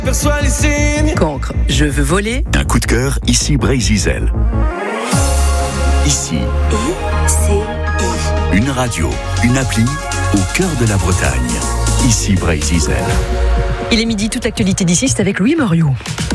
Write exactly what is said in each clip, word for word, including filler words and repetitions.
Perçois les signes. Cancre, je veux voler. Un coup de cœur, ici Brésil. Ici. I, C, I. Une radio, une appli au cœur de la Bretagne. Ici Brésil. Il est midi, toute l'actualité d'ici, c'est avec Louis Moriot.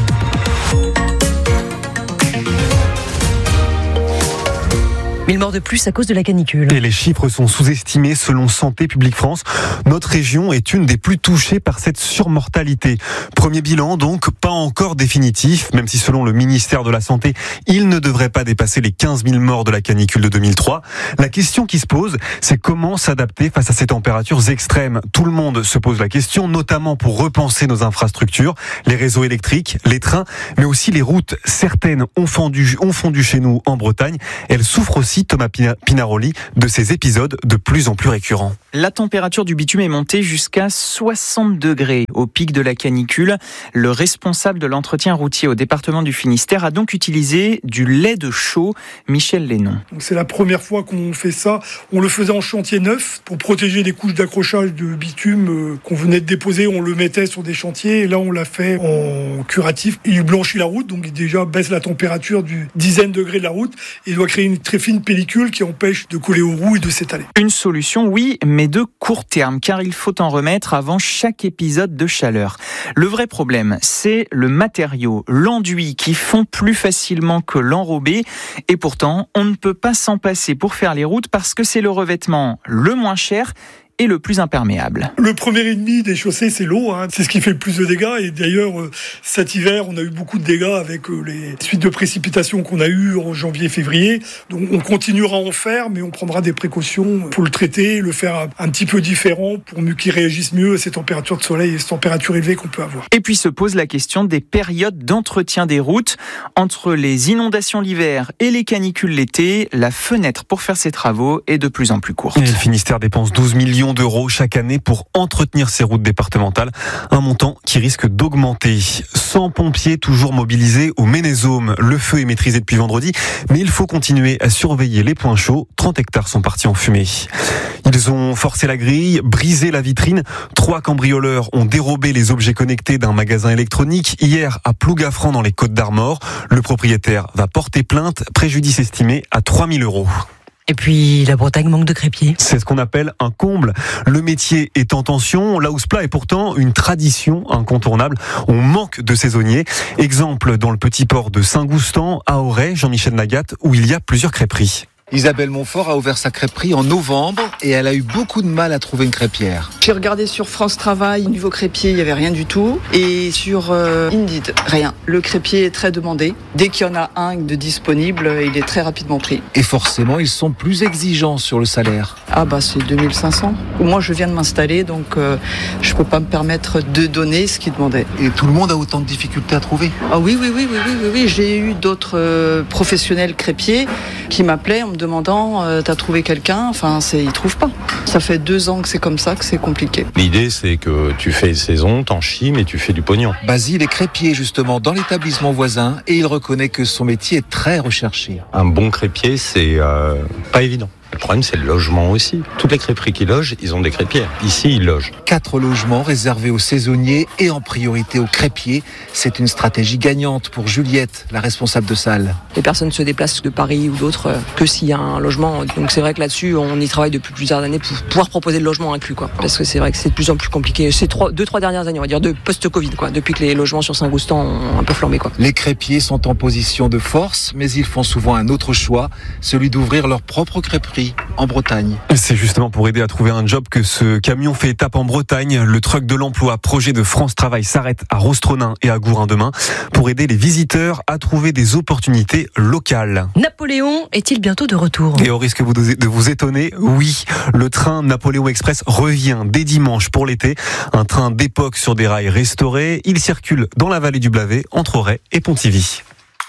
mille morts de plus à cause de la canicule. Et les chiffres sont sous-estimés selon Santé publique France. Notre région est une des plus touchées par cette surmortalité. Premier bilan donc, pas encore définitif, même si selon le ministère de la Santé, il ne devrait pas dépasser les quinze mille morts de la canicule de deux mille trois. La question qui se pose, c'est comment s'adapter face à ces températures extrêmes. Tout le monde se pose la question, notamment pour repenser nos infrastructures, les réseaux électriques, les trains, mais aussi les routes. Certaines ont fondu, ont fondu chez nous en Bretagne. Elles souffrent aussi, Thomas Pinaroli, de ces épisodes de plus en plus récurrents. La température du bitume est montée jusqu'à soixante degrés au pic de la canicule. Le responsable de l'entretien routier au département du Finistère a donc utilisé du lait de chaux. Michel Lénon. Donc c'est la première fois qu'on fait ça. On le faisait en chantier neuf pour protéger les couches d'accrochage de bitume qu'on venait de déposer. On le mettait sur des chantiers et là on l'a fait en curatif. Il blanchit la route, donc il déjà baisse la température du dizaine degrés de la route et doit créer une très fine pellicule qui empêche de coller aux roues et de s'étaler. Une solution, oui, mais de court terme, car il faut en remettre avant chaque épisode de chaleur. Le vrai problème, c'est le matériau, l'enduit, qui fond plus facilement que l'enrobé. Et pourtant, on ne peut pas s'en passer pour faire les routes parce que c'est le revêtement le moins cher et le plus imperméable. Le premier ennemi des chaussées, c'est l'eau. Hein. C'est ce qui fait le plus de dégâts. Et d'ailleurs, euh, cet hiver, on a eu beaucoup de dégâts avec euh, les suites de précipitations qu'on a eues en janvier, février. Donc on continuera à en faire, mais on prendra des précautions pour le traiter, le faire un, un petit peu différent pour mieux qu'il réagisse mieux à ces températures de soleil et ces températures élevées qu'on peut avoir. Et puis se pose la question des périodes d'entretien des routes. Entre les inondations l'hiver et les canicules l'été, la fenêtre pour faire ces travaux est de plus en plus courte. Et le Finistère dépense douze millions d'euros chaque année pour entretenir ces routes départementales, un montant qui risque d'augmenter. cent pompiers toujours mobilisés au Ménésôme. Le feu est maîtrisé depuis vendredi, mais il faut continuer à surveiller les points chauds. trente hectares sont partis en fumée. Ils ont forcé la grille, brisé la vitrine. Trois cambrioleurs ont dérobé les objets connectés d'un magasin électronique hier à Plougafran dans les Côtes-d'Armor. Le propriétaire va porter plainte, préjudice estimé à trois mille euros. Et puis, la Bretagne manque de crépiers. C'est ce qu'on appelle un comble. Le métier est en tension. La housse plat est pourtant une tradition incontournable. On manque de saisonniers. Exemple dans le petit port de Saint-Goustan, à Auray, Jean-Michel Nagat, où il y a plusieurs crêperies. Isabelle Montfort a ouvert sa crêperie en novembre et elle a eu beaucoup de mal à trouver une crêpière. J'ai regardé sur France Travail, niveau crêpier, il n'y avait rien du tout. Et sur euh, Indeed, rien. Le crêpier est très demandé. Dès qu'il y en a un de disponible, il est très rapidement pris. Et forcément, ils sont plus exigeants sur le salaire. Ah bah c'est deux mille cinq cents. Moi, je viens de m'installer, donc euh, je ne peux pas me permettre de donner ce qu'ils demandaient. Et tout le monde a autant de difficultés à trouver? Ah oui, oui, oui, oui, oui, oui, oui. J'ai eu d'autres euh, professionnels crêpiers qui m'appelaient en me demandant euh, t'as trouvé quelqu'un? Enfin, c'est, ils trouvent pas. Ça fait deux ans que c'est comme ça, que c'est compliqué. L'idée, c'est que tu fais saison, t'en chies, mais tu fais du pognon. Basile est crêpier justement dans l'établissement voisin et il reconnaît que son métier est très recherché. Un bon crêpier, c'est euh, pas évident. Le problème, c'est le logement aussi. Toutes les crêperies qui logent, ils ont des crêpières. Ici, ils logent. Quatre logements réservés aux saisonniers et en priorité aux crêpiers. C'est une stratégie gagnante pour Juliette, la responsable de salle. Les personnes se déplacent de Paris ou d'autres que s'il y a un logement. Donc c'est vrai que là-dessus, on y travaille depuis plusieurs années pour pouvoir proposer le logement inclus, quoi. Parce que c'est vrai que c'est de plus en plus compliqué. C'est trois, deux, trois dernières années, on va dire, de post-Covid, quoi. Depuis que les logements sur Saint-Goustan ont un peu flambé, quoi. Les crêpiers sont en position de force, mais ils font souvent un autre choix, celui d'ouvrir leur propre crêperie en Bretagne. C'est justement pour aider à trouver un job que ce camion fait étape en Bretagne. Le truck de l'emploi, projet de France Travail, s'arrête à Rostronin et à Gourin demain pour aider les visiteurs à trouver des opportunités locales. Napoléon est-il bientôt de retour? Et au risque de vous étonner, oui, le train Napoléon Express revient dès dimanche pour l'été. Un train d'époque sur des rails restaurés. Il circule dans la vallée du Blavet, entre Auray et Pontivy.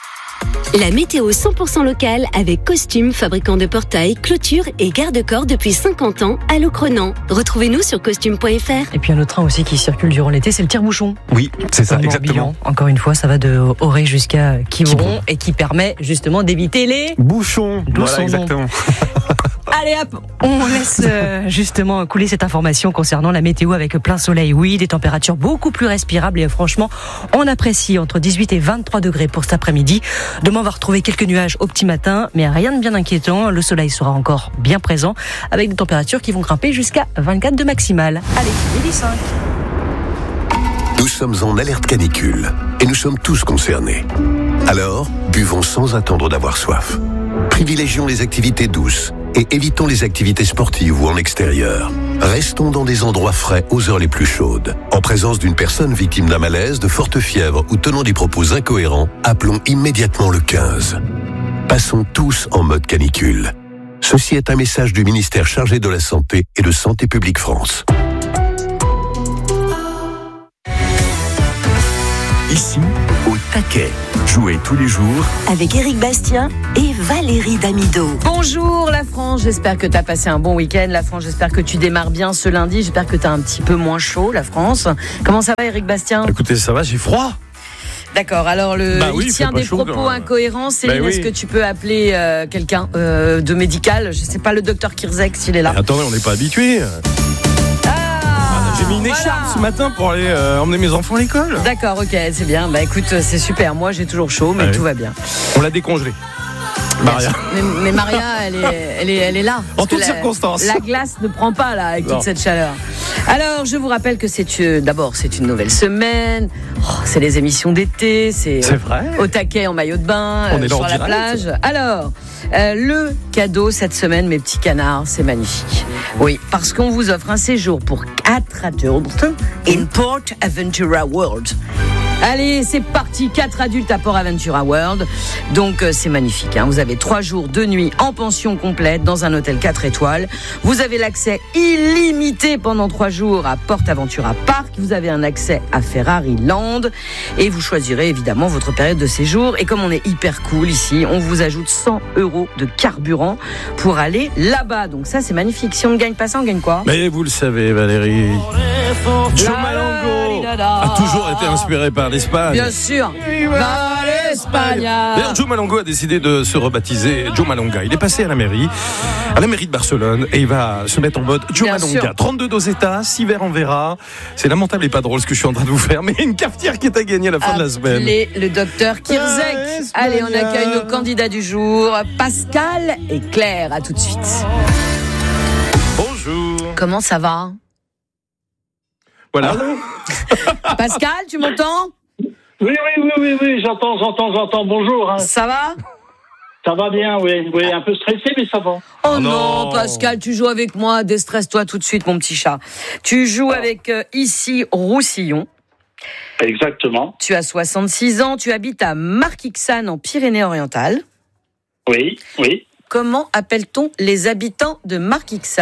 La météo cent pour cent locale avec Costume, fabricant de portails, clôtures et garde-corps depuis cinquante ans à Locronan. Retrouvez-nous sur costume point f r. Et puis un autre train aussi qui circule durant l'été, c'est le tire-bouchon. Oui, c'est ça, exactement. Encore une fois, ça va de Auray jusqu'à Quiberon et qui permet justement d'éviter les bouchons. D'où voilà, son nom. exactement. Allez hop, on laisse euh, justement couler cette information concernant la météo avec plein soleil. Oui, des températures beaucoup plus respirables et euh, franchement, on apprécie entre dix-huit et vingt-trois degrés pour cet après-midi. Demain, on va retrouver quelques nuages au petit matin, mais rien de bien inquiétant. Le soleil sera encore bien présent avec des températures qui vont grimper jusqu'à vingt-quatre de maximale. Allez, midi cinq. Nous sommes en alerte canicule et nous sommes tous concernés. Alors, buvons sans attendre d'avoir soif. Privilégions les activités douces et évitons les activités sportives ou en extérieur. Restons dans des endroits frais aux heures les plus chaudes. En présence d'une personne victime d'un malaise, de forte fièvre ou tenant des propos incohérents, appelons immédiatement le quinze. Passons tous en mode canicule. Ceci est un message du ministère chargé de la Santé et de Santé publique France. Ici, au taquet. Jouez tous les jours avec Éric Bastien et Valérie Damido. Bonjour la France, j'espère que tu as passé un bon week-end. La France, j'espère que tu démarres bien ce lundi. J'espère que tu as un petit peu moins chaud, la France. Comment ça va, Éric Bastien ? Écoutez, ça va, j'ai froid. D'accord, alors le, bah oui, il tient des chaud, propos quand... incohérents. Céline, bah oui. Est-ce que tu peux appeler euh, quelqu'un euh, de médical ? Je ne sais pas, le docteur Kirzek, s'il est là. Mais attendez, on n'est pas habitués. J'ai mis une écharpe voilà. ce matin pour aller euh, emmener mes enfants à l'école. D'accord, ok, c'est bien. Bah écoute, c'est super. Moi, j'ai toujours chaud, mais ouais. tout va bien. On l'a décongelé. Maria. Mais, mais Maria, elle est, elle est, elle est là. En toutes la, circonstances. La glace ne prend pas là avec non. toute cette chaleur. Alors, je vous rappelle que c'est euh, d'abord c'est une nouvelle semaine. Oh, c'est les émissions d'été. C'est, c'est vrai. Au taquet en maillot de bain On euh, est sur la plage. Alors, euh, le cadeau cette semaine, mes petits canards, c'est magnifique. Oui, parce qu'on vous offre un séjour pour quatre adultes in Port Aventura World. Allez, c'est parti, quatre adultes à Port Aventura World. Donc, euh, c'est magnifique. Hein. Vous avez trois jours, deux nuits en pension complète dans un hôtel quatre étoiles. Vous avez l'accès illimité pendant trois jours à Port Aventura Park. Vous avez un accès à Ferrari Land. Et vous choisirez évidemment votre période de séjour. Et comme on est hyper cool ici, on vous ajoute cent euros de carburant pour aller là-bas. Donc ça, c'est magnifique. Si on ne gagne pas ça, on gagne quoi ? Mais vous le savez, Valérie. Joe Malongo a toujours été inspiré par l'Espagne. Bien sûr. Va l'Espagne. D'ailleurs, Joe Malongo a décidé de se rebaptiser Joe Malonga. Il est passé à la mairie, à la mairie de Barcelone, et il va se mettre en mode Joe Bien Malonga. Sûr. trente-deux dosetas, six verres en verra. C'est lamentable et pas drôle ce que je suis en train de vous faire, mais une cafetière qui est à gagner à la fin Appelez de la semaine. Le docteur Kirzek. Allez, on accueille nos candidats du jour, Pascal et Claire. À tout de suite. Bonjour. Comment ça va ? Voilà. Pascal, tu m'entends ? Oui, oui, oui, oui, oui, j'entends, j'entends, j'entends. Bonjour. Hein. Ça va ? Ça va bien, oui, oui, un peu stressé, mais ça va. Oh, oh non, non, Pascal, tu joues avec moi. Déstresse-toi tout de suite, mon petit chat. Tu joues ah. avec euh, ici Roussillon. Exactement. Tu as soixante-six ans. Tu habites à Marquixane en Pyrénées-Orientales. Oui, oui. Comment appelle-t-on les habitants de Marquixane ?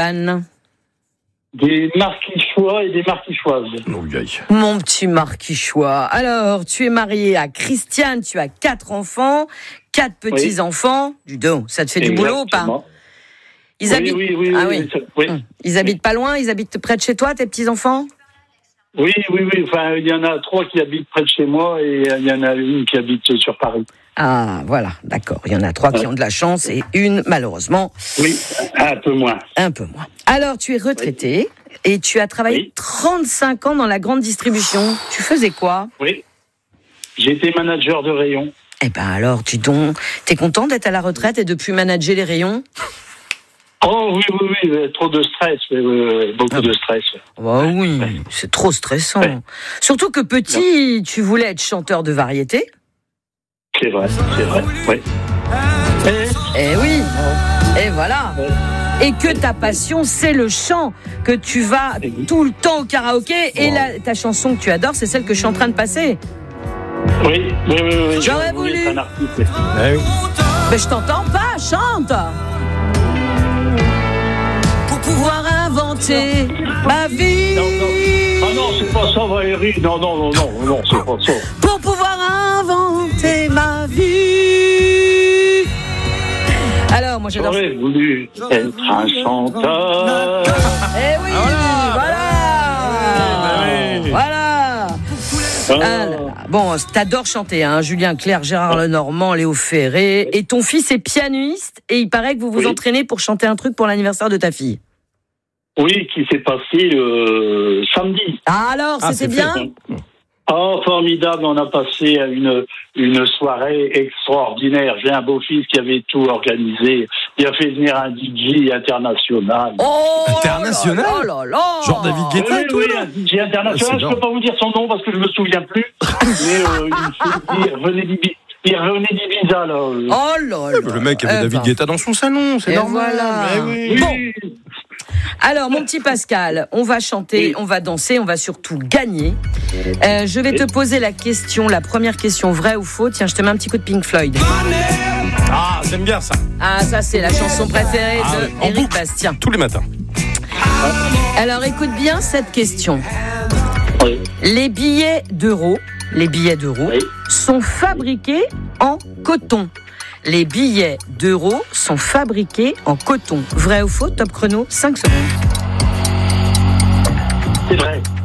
Des marquichois et des marquichoises. Oh, Mon petit marquichois. Alors, tu es marié à Christiane, tu as quatre enfants, quatre petits-enfants. Oui. Du dos, ça te fait Exactement. Du boulot ou pas ? Ils oui, habitent... oui, oui, ah, oui, oui. oui. Hum. Ils habitent pas loin ? Ils habitent près de chez toi, tes petits-enfants ? Oui, oui, oui. Enfin, il y en a trois qui habitent près de chez moi et il y en a une qui habite sur Paris. Ah, voilà, d'accord. Il y en a trois ouais. qui ont de la chance et une, malheureusement... Oui, un peu moins. Un peu moins. Alors, tu es retraité oui. et tu as travaillé oui. trente-cinq ans dans la grande distribution. Tu faisais quoi ? Oui, j'étais manager de rayon. Eh ben alors, tu donc, t'es content d'être à la retraite et de plus manager les rayons ? Oh oui, oui, oui, trop de stress, oui, oui, beaucoup ah. de stress. Oh oui, ouais. C'est trop stressant. Ouais. Surtout que petit, non. tu voulais être chanteur de variété. C'est vrai, c'est vrai, oui. Eh oui, et voilà. Et que ta passion, c'est le chant, que tu vas tout le temps au karaoké, et la, ta chanson que tu adores, c'est celle que je suis en train de passer. Oui, oui, oui. oui J'aurais voulu. Un artiste, oui. Mais je t'entends pas, chante. Pour pouvoir inventer ma vie. Non, non. Ah non, c'est pas ça, Valérie. Non, non, non, non, non, c'est pas ça. Pour pouvoir inventer ma vie. Alors, moi j'adore. J'aurais voulu être un chanteur. Eh oui, voilà. Voilà. Voilà. Oh. Alors, Bon, t'adores chanter, hein, Julien Clerc, Gérard Lenormand, Léo Ferré. Et ton fils est pianiste et il paraît que vous vous Oui. entraînez pour chanter un truc pour l'anniversaire de ta fille. Oui, qui s'est passé euh, samedi. Ah alors, Ah, c'était c'est bien fait. Oh, formidable, on a passé une, une soirée extraordinaire. J'ai un beau-fils qui avait tout organisé. Il a fait venir un D J international. Oh International là là là là. Genre David Guetta oui, et tout, oui, là. un D J international. Ah, c'est je peux pas vous dire son nom parce que je me souviens plus. Mais euh, il, il revenait d'Ibi- il revenait d'Ibiza, là. Oh là là. Le mec avait Eh David ben. Guetta dans son salon, c'est Et normal. voilà. Mais oui. Bon. Alors, mon petit Pascal, on va chanter, Oui. on va danser, on va surtout gagner. Euh, je vais te poser la question, la première question, vrai ou faux. Tiens, je te mets un petit coup de Pink Floyd. Ah, j'aime bien ça. Ah, ça, c'est la chanson préférée Ah, de oui, en Éric boucle. Bastien. Tous les matins. Alors, écoute bien cette question. Oui. Les billets d'euros, les billets d'euros Oui. sont fabriqués en coton. Les billets d'euros sont fabriqués en coton. Vrai ou faux? Top chrono, cinq secondes. C'est vrai.